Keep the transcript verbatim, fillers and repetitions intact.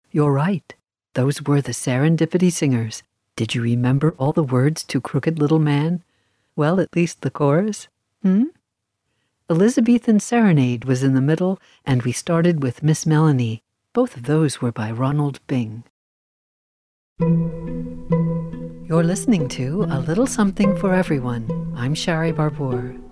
You're right. Those were the Serendipity Singers. Did you remember all the words to Crooked Little Man? Well, at least the chorus. Hmm? Elizabethan Serenade was in the middle, and we started with Miss Melanie. Both of those were by Ronald Bing. You're listening to A Little Something for Everyone. I'm Shari Barbour.